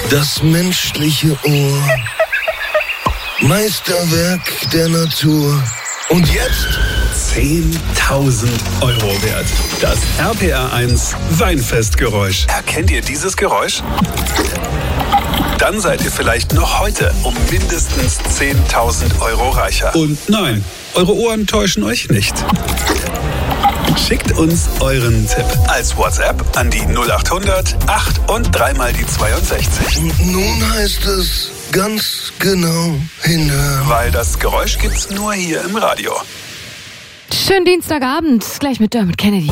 Das menschliche Ohr. Meisterwerk der Natur. Und jetzt 10.000 Euro wert. Das RPR1 Weinfestgeräusch. Erkennt ihr dieses Geräusch? Dann seid ihr vielleicht noch heute um mindestens 10.000 Euro reicher. Und nein, eure Ohren täuschen euch nicht. Schickt uns euren Tipp als WhatsApp an die 0800 8 und 3 mal die 62. Und nun heißt es ganz genau hinhören. Weil das Geräusch gibt's nur hier im Radio. Schönen Dienstagabend, gleich mit Dermot Kennedy.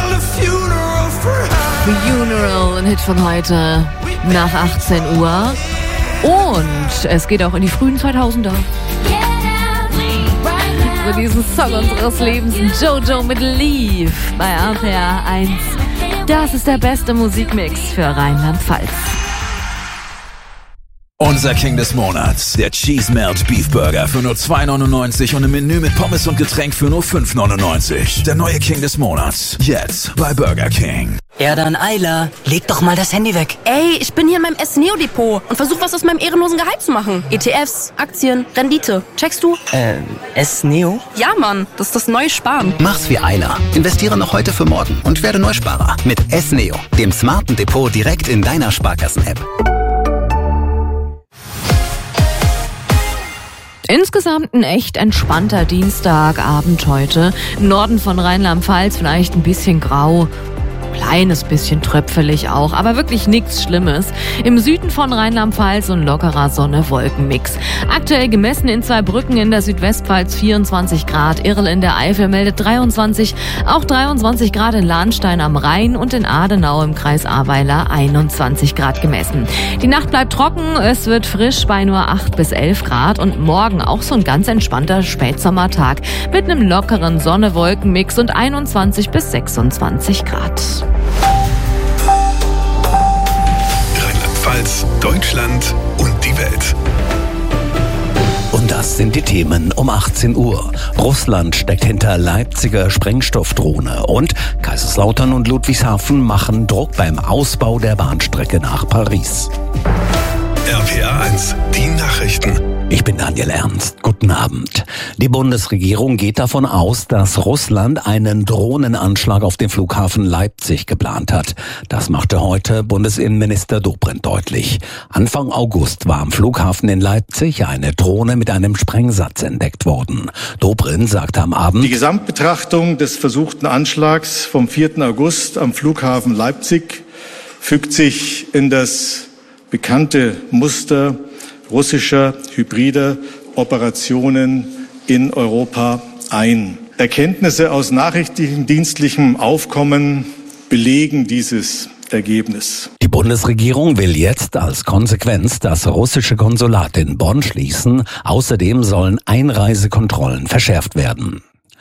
Funeral, ein Hit von heute nach 18 Uhr. Und es geht auch in die frühen 2000er. Für diesen Song unseres Lebens, Jojo mit Leave bei RPR1. Das ist der beste Musikmix für Rheinland-Pfalz. Unser King des Monats, der Cheese Melt Beef Burger für nur 2,99 und ein Menü mit Pommes und Getränk für nur 5,99. Der neue King des Monats, jetzt bei Burger King. Ja dann, Ayla, leg doch mal das Handy weg. Ey, ich bin hier in meinem S-Neo-Depot und versuch was aus meinem ehrenlosen Gehalt zu machen. ETFs, Aktien, Rendite. Checkst du? S-Neo? Ja, Mann, das ist das neue Sparen. Mach's wie Ayla. Investiere noch heute für morgen und werde Neusparer. Mit S-Neo, dem smarten Depot direkt in deiner Sparkassen-App. Insgesamt ein echt entspannter Dienstagabend heute. Im Norden von Rheinland-Pfalz vielleicht ein bisschen grau. Kleines bisschen tröpfelig auch, aber wirklich nichts Schlimmes. Im Süden von Rheinland-Pfalz ein lockerer Sonne-Wolken-Mix. Aktuell gemessen in Zweibrücken in der Südwestpfalz 24 Grad, Irl in der Eifel meldet 23, auch 23 Grad in Lahnstein am Rhein und in Adenau im Kreis Ahrweiler 21 Grad gemessen. Die Nacht bleibt trocken, es wird frisch bei nur 8 bis 11 Grad und morgen auch so ein ganz entspannter Spätsommertag mit einem lockeren Sonne-Wolken-Mix und 21 bis 26 Grad. Rheinland-Pfalz, Deutschland und die Welt. Und das sind die Themen um 18 Uhr. Russland steckt hinter Leipziger Sprengstoffdrohne und Kaiserslautern und Ludwigshafen machen Druck beim Ausbau der Bahnstrecke nach Paris. RPR1, die Nachrichten. Ich bin Daniel Ernst. Guten Abend. Die Bundesregierung geht davon aus, dass Russland einen Drohnenanschlag auf den Flughafen Leipzig geplant hat. Das machte heute Bundesinnenminister Dobrindt deutlich. Anfang August war am Flughafen in Leipzig eine Drohne mit einem Sprengsatz entdeckt worden. Dobrindt sagte am Abend: Die Gesamtbetrachtung des versuchten Anschlags vom 4. August am Flughafen Leipzig fügt sich in das bekannte Muster russischer hybrider Operationen in Europa ein. Erkenntnisse aus nachrichtendienstlichem Aufkommen belegen dieses Ergebnis. Die Bundesregierung will jetzt als Konsequenz das russische Konsulat in Bonn schließen. Außerdem sollen Einreisekontrollen verschärft werden.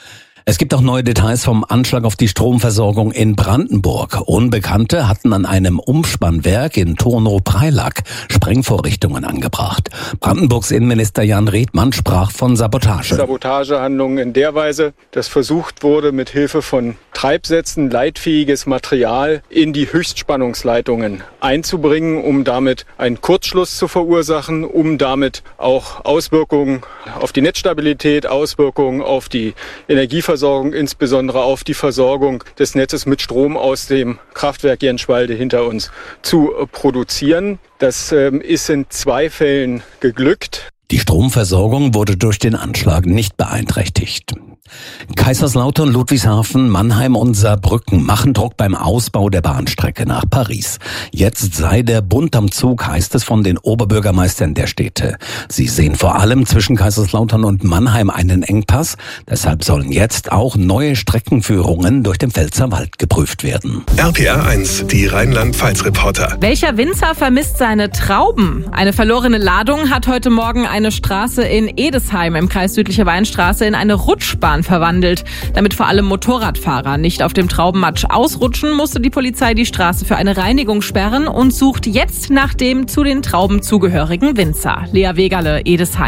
Es gibt auch neue Details vom Anschlag auf die Stromversorgung in Brandenburg. Unbekannte hatten an einem Umspannwerk in Turnow-Preilack Sprengvorrichtungen angebracht. Brandenburgs Innenminister Jan Redmann sprach von Sabotage. Sabotagehandlungen in der Weise, dass versucht wurde, mit Hilfe von Treibsätzen leitfähiges Material in die Höchstspannungsleitungen einzubringen, um damit einen Kurzschluss zu verursachen, um damit auch Auswirkungen auf die Netzstabilität, Auswirkungen auf die Energieversorgung, insbesondere auf die Versorgung des Netzes mit Strom aus dem Kraftwerk Jenschwalde hinter uns zu produzieren. Das ist in 2 Fällen geglückt. Die Stromversorgung wurde durch den Anschlag nicht beeinträchtigt. Kaiserslautern, Ludwigshafen, Mannheim und Saarbrücken machen Druck beim Ausbau der Bahnstrecke nach Paris. Jetzt sei der Bund am Zug, heißt es von den Oberbürgermeistern der Städte. Sie sehen vor allem zwischen Kaiserslautern und Mannheim einen Engpass. Deshalb sollen jetzt auch neue Streckenführungen durch den Pfälzerwald geprüft werden. RPR1, die Rheinland-Pfalz-Reporter. Welcher Winzer vermisst seine Trauben? Eine verlorene Ladung hat heute Morgen eine Straße in Edesheim im Kreis Südliche Weinstraße in eine Rutschbahn verwandelt. Damit vor allem Motorradfahrer nicht auf dem Traubenmatsch ausrutschen, musste die Polizei die Straße für eine Reinigung sperren und sucht jetzt nach dem zu den Trauben zugehörigen Winzer. Lea Wegerle, Edesheim.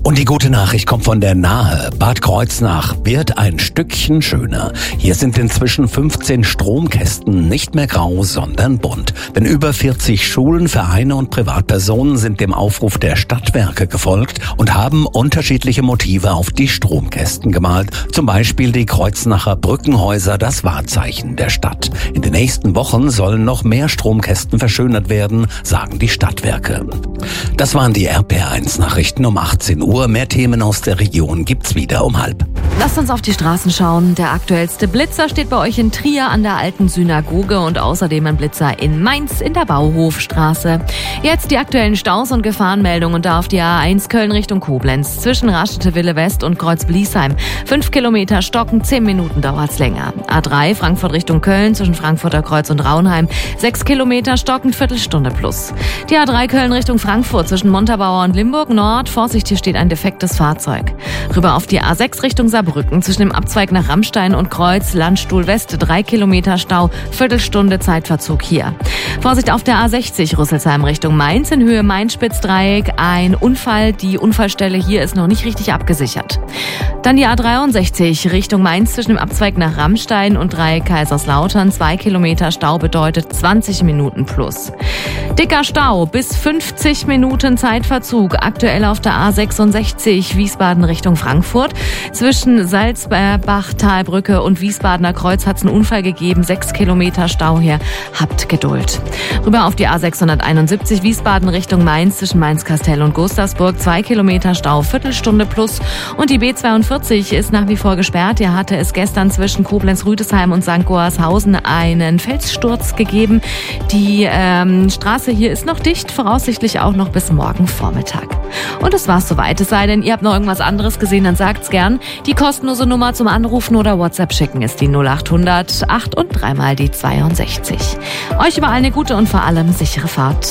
Und die gute Nachricht kommt von der Nahe. Bad Kreuznach wird ein Stückchen schöner. Hier sind inzwischen 15 Stromkästen nicht mehr grau, sondern bunt. Denn über 40 Schulen, Vereine und Privatpersonen sind dem Aufruf der Stadtwerke gefolgt und haben unterschiedliche Motive auf die Stromkästen gemalt. Zum Beispiel die Kreuznacher Brückenhäuser, das Wahrzeichen der Stadt. In den nächsten Wochen sollen noch mehr Stromkästen verschönert werden, sagen die Stadtwerke. Das waren die RPR1-Nachrichten um 18 Uhr. Mehr Themen aus der Region gibt's wieder um 12:30. Lasst uns auf die Straßen schauen. Der aktuellste Blitzer steht bei euch in Trier an der alten Synagoge und außerdem ein Blitzer in Mainz in der Bauhofstraße. Jetzt die aktuellen Staus und Gefahrenmeldungen und da auf die A1 Köln Richtung Koblenz zwischen Raschete-Wille West und Kreuz-Bliesheim. 5 Kilometer stocken, 10 Minuten dauert's länger. A3 Frankfurt Richtung Köln zwischen Frankfurter Kreuz und Raunheim. 6 Kilometer stocken, Viertelstunde plus. Die A3 Köln Richtung Frankfurt zwischen Montabaur und Limburg Nord. Vorsicht, hier steht ein defektes Fahrzeug. Rüber auf die A6 Richtung Saarbrücken zwischen dem Abzweig nach Rammstein und Kreuz, Landstuhl West, 3 Kilometer Stau, Viertelstunde Zeitverzug hier. Vorsicht auf der A60 Rüsselsheim Richtung Mainz in Höhe Main-Spitzdreieck. Ein Unfall, die Unfallstelle hier ist noch nicht richtig abgesichert. Dann die A63 Richtung Mainz zwischen dem Abzweig nach Rammstein und Dreieck Kaiserslautern. 2 Kilometer Stau bedeutet 20 Minuten plus. Dicker Stau, bis 50 Minuten Zeitverzug. Aktuell auf der A66 Wiesbaden Richtung Frankfurt. Zwischen Salzbach-Talbrücke und Wiesbadener Kreuz hat es einen Unfall gegeben. 6 Kilometer Stau hier. Habt Geduld. Rüber auf die A671 Wiesbaden Richtung Mainz zwischen Mainz-Kastell und Gustavsburg. 2 Kilometer Stau, Viertelstunde plus. Und die B42 ist nach wie vor gesperrt. Hier hatte es gestern zwischen Koblenz-Rüdesheim und St. Goarshausen einen Felssturz gegeben. Die Straße hier ist noch dicht, voraussichtlich auch noch bis morgen Vormittag. Und das war's soweit. Es sei denn, ihr habt noch irgendwas anderes gesehen, dann sagt's gern. Die kostenlose Nummer zum Anrufen oder WhatsApp schicken ist die 0800 8 und 3 mal die 62. Euch überall eine gute und vor allem sichere Fahrt.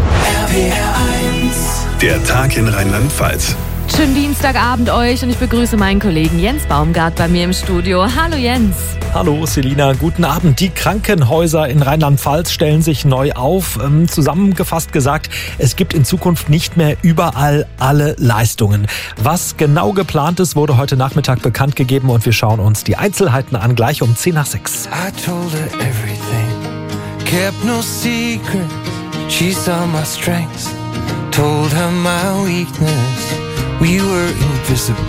RPR1. Der Tag in Rheinland-Pfalz. Schönen Dienstagabend euch und ich begrüße meinen Kollegen Jens Baumgart bei mir im Studio. Hallo Jens. Hallo Selina, guten Abend. Die Krankenhäuser in Rheinland-Pfalz stellen sich neu auf. Zusammengefasst gesagt, es gibt in Zukunft nicht mehr überall alle Leistungen. Was genau geplant ist, wurde heute Nachmittag bekannt gegeben und wir schauen uns die Einzelheiten an, gleich um 5:10. I told her everything, kept no secret. She saw my strengths, told her my weakness. We were invisible.